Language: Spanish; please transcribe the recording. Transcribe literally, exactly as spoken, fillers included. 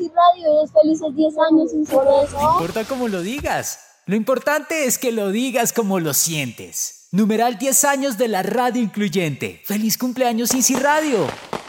Radio, es felices diez años sin ser eso. No importa cómo lo digas. Lo importante es que lo digas como lo sientes. Numeral diez años de la radio incluyente. ¡Feliz cumpleaños, Easy Radio!